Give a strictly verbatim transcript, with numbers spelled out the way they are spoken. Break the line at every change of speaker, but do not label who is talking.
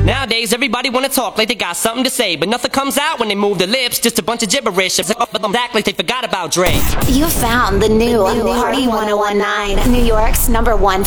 Nowadays, everybody wanna talk like they got something to say, but nothing comes out when they move their lips, just a bunch of gibberish. Act like they forgot about Dre.
You found the new, the new Party one oh one nine, New York's number one